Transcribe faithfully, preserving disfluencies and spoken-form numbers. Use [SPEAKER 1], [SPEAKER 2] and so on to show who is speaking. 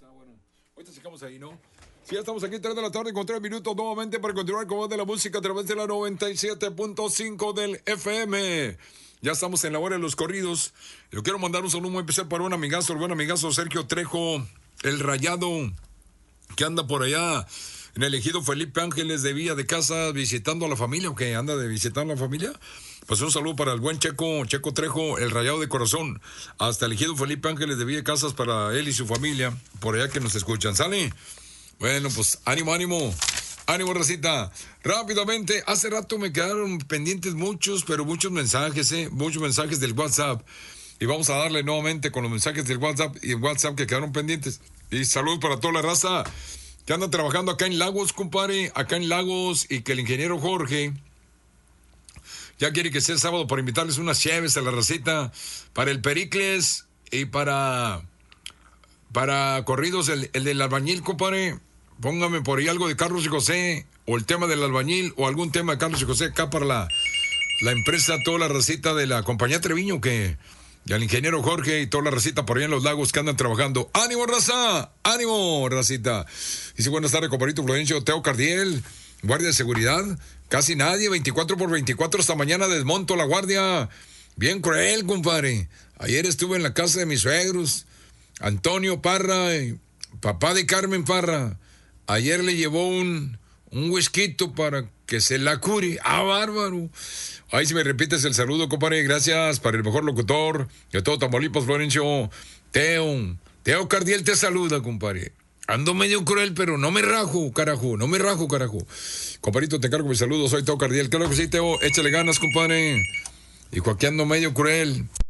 [SPEAKER 1] Ahorita sacamos ahí, ¿no? Sí, ya estamos aquí, tres de la tarde con tres minutos nuevamente para continuar con más de la música a través de la noventa y siete punto cinco del F M. Ya estamos en la hora de los corridos. Yo quiero mandar un saludo muy especial para un amigazo, el buen amigazo Sergio Trejo, el Rayado, que anda por allá en el ejido Felipe Ángeles de Villa de Casas visitando a la familia, o que anda de visitar a la familia. Pues un saludo para el buen Checo, Checo Trejo, el Rayado de corazón, hasta el ejido Felipe Ángeles de Villa de Casas para él y su familia, por allá que nos escuchan. ¿Sale? Bueno, pues ánimo, ánimo, ánimo, racita. Rápidamente, hace rato me quedaron pendientes muchos, pero muchos mensajes, ¿eh? Muchos mensajes del WhatsApp. Y vamos a darle nuevamente con los mensajes del WhatsApp y el WhatsApp que quedaron pendientes. Y saludos para toda la raza que anda trabajando acá en Lagos, compadre, acá en Lagos, y que el ingeniero Jorge ya quiere que sea sábado para invitarles unas cheves a la racita, para el Pericles y para, para corridos, el, el del albañil, compadre. Póngame por ahí algo de Carlos y José, o el tema del albañil, o algún tema de Carlos y José acá para la, la empresa, toda la racita de la compañía Treviño, que y al ingeniero Jorge y toda la racita por ahí en los Lagos que andan trabajando. ¡Ánimo, raza! ¡Ánimo, racita! Dice, buenas tardes, compadrito Florencio, Teo Cardiel, guardia de seguridad. Casi nadie, veinticuatro por veinticuatro, esta mañana desmonto la guardia. Bien cruel, compadre. Ayer estuve en la casa de mis suegros, Antonio Parra, y papá de Carmen Parra. Ayer le llevó un, un whisky para que se la cure. ¡Ah, bárbaro! Ahí si me repites el saludo, compadre, gracias para el mejor locutor de todo Tamaulipas, Florencio. Teo, Teo Cardiel te saluda, compadre. Ando medio cruel, pero no me rajo, carajo, no me rajo, carajo. Compadrito, te encargo mis saludos, soy Teo Cardiel. Claro que sí, Teo, échale ganas, compadre. Y aquí ando medio cruel.